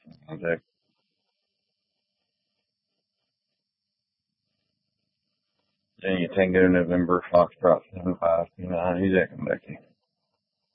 Jack. Virginia Tango November Foxtrot 7529. Who's that, Becky?